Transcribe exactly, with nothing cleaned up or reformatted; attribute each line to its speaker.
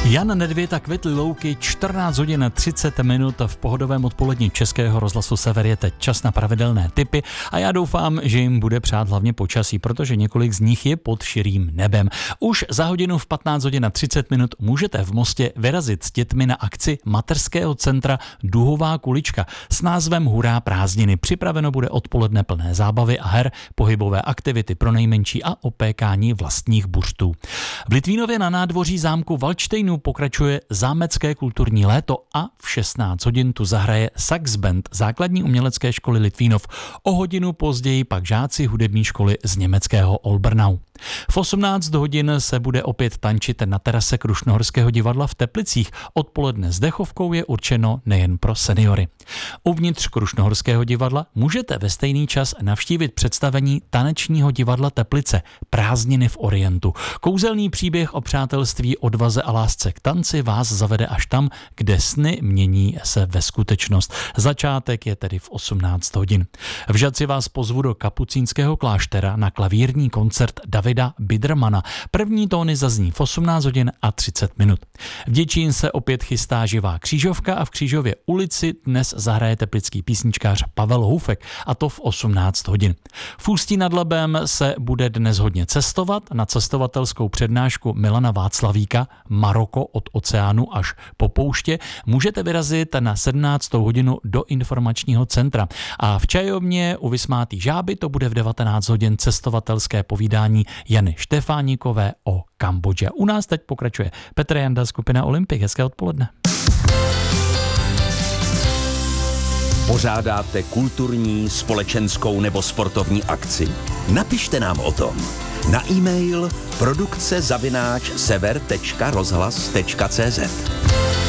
Speaker 1: Jan Nedvěd a Květly louky, čtrnáct hodin třicet minut v pohodovém odpolední Českého rozhlasu Sever je teď čas na pravidelné tipy a já doufám, že jim bude přát hlavně počasí, protože několik z nich je pod širým nebem. Už za hodinu v patnáct hodin třicet minut můžete v Mostě vyrazit s dětmi na akci mateřského centra Duhová kulička s názvem Hurá prázdniny. Připraveno bude odpoledne plné zábavy a her, pohybové aktivity pro nejmenší a opékání vlastních buřtů. V Litvínově na nádvoří zámku Valdštejnů pokračuje zámecké kulturní léto a v šestnáct hodin tu zahraje Sax Band základní umělecké školy Litvínov. O hodinu později pak žáci hudební školy z německého Olbernau. V osmnáct hodin se bude opět tančit na terase Krušnohorského divadla v Teplicích. Odpoledne s dechovkou je určeno nejen pro seniory. Uvnitř Krušnohorského divadla můžete ve stejný čas navštívit představení tanečního divadla Teplice Prázdniny v Orientu. Kouzelný příběh o přátelství, odvaze a lásce k tanci vás zavede až tam, kde sny mění se ve skutečnost. Začátek je tedy v osmnáct hodin. V Žadci vás pozvu do kapucínského kláštera na klavírní koncert Davida Bidermana. První tóny zazní v osmnáct hodin a třicet minut. V Děčín se opět chystá živá křížovka a v Křížově ulici dnes zahraje teplický písničkář Pavel Houfek, a to v osmnáct hodin. V Ústí nad Labem se bude dnes hodně cestovat. Na cestovatelskou přednášku Milana Václavíka Maroko od oceánu až po pouště můžete vyrazit na sedmnáctou hodinu do informačního centra. A v Čajovně u Vysmátý žáby to bude v devatenáct hodin cestovatelské povídání Jany Štefáníkové o Kambodži. U nás teď pokračuje Petr Janda, skupina Olympik. Hezké odpoledne.
Speaker 2: Pořádáte kulturní, společenskou nebo sportovní akci? Napište nám o tom na e-mail produkce zavináč sever tečka rozhlas tečka cé zet.